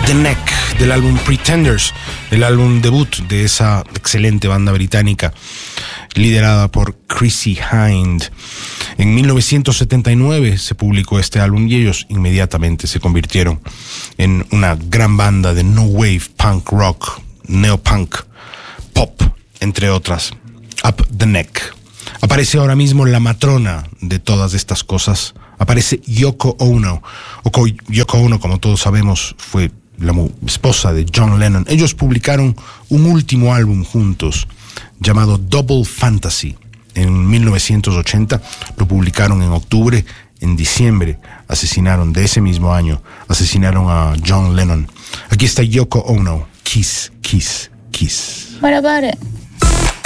The Neck, del álbum Pretenders, el álbum debut de esa excelente banda británica liderada por Chrissie Hynde. En 1979 se publicó este álbum y ellos inmediatamente se convirtieron en una gran banda de new wave, punk rock, neopunk, pop, entre otras. Up the Neck. Aparece ahora mismo la matrona de todas estas cosas. Aparece Yoko Ono. Yoko Ono, como todos sabemos, fue la esposa de John Lennon. Ellos publicaron un último álbum juntos llamado Double Fantasy en 1980. Lo publicaron en octubre. En diciembre de ese mismo año asesinaron a John Lennon. Aquí está Yoko Ono. Kiss, Kiss, Kiss. What about it?